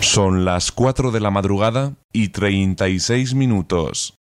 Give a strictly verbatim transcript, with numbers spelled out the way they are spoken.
Son las cuatro de la madrugada y treinta y seis minutos.